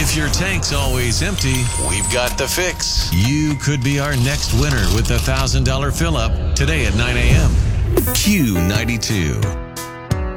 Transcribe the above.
If your tank's always empty, we've got the fix. You could be our next winner with the $1,000 fill-up today at 9 a.m. Q92.